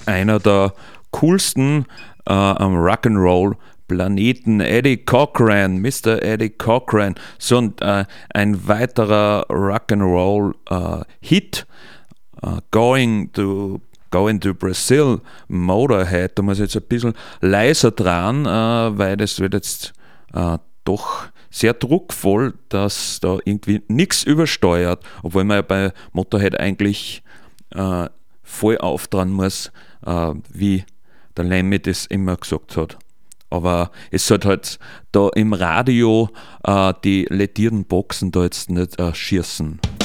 einer der coolsten am Rock'n'Roll-Planeten, Eddie Cochran, Mr. Eddie Cochran, so ein weiterer Rock'n'Roll-Hit, Going to Brazil, Motorhead. Da muss ich jetzt ein bisschen leiser dran, weil das wird jetzt doch sehr druckvoll, dass da irgendwie nichts übersteuert, obwohl man ja bei Motorhead eigentlich voll auftragen muss, wie der Lemmy das immer gesagt hat. Aber es sollte halt da im Radio die ledierten Boxen da jetzt nicht schießen.